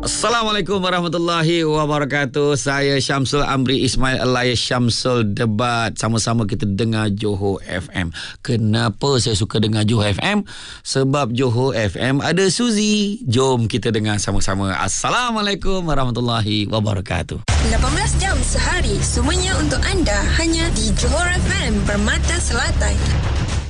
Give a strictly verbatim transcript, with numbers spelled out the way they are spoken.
Assalamualaikum warahmatullahi wabarakatuh. Saya Syamsul Amri Ismail alias Syamsul Debat. Sama-sama kita dengar Johor F M. Kenapa saya suka dengar Johor F M? Sebab Johor F M ada Suzy. Jom kita dengar sama-sama. Assalamualaikum warahmatullahi wabarakatuh. lapan belas jam sehari, semuanya untuk anda hanya di Johor F M, Permata Selatan.